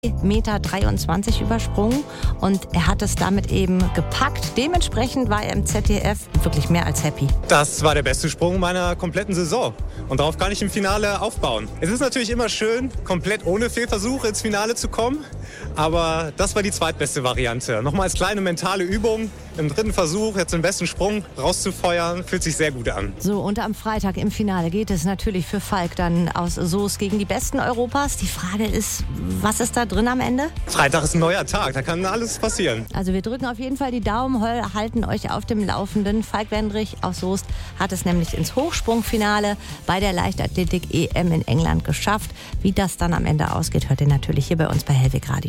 Meter 23 übersprungen und er hat es damit eben gepackt. Dementsprechend war er im ZDF wirklich mehr als happy. Das war der beste Sprung meiner kompletten Saison und darauf kann ich im Finale aufbauen. Es ist natürlich immer schön, komplett ohne Fehlversuch ins Finale zu kommen, aber das war die zweitbeste Variante. Nochmal als kleine mentale Übung, im dritten Versuch jetzt den besten Sprung rauszufeuern, fühlt sich sehr gut an. So, und am Freitag im Finale geht es natürlich für Falk dann aus Soest gegen die Besten Europas. Die Frage ist, was ist da drin am Ende? Freitag ist ein neuer Tag, da kann alles passieren. Also wir drücken auf jeden Fall die Daumen, halten euch auf dem Laufenden. Falk Wendrich aus Soest hat es nämlich ins Hochsprungfinale bei der Leichtathletik-EM in England geschafft. Wie das dann am Ende ausgeht, hört ihr natürlich hier bei uns bei Hellweg Radio.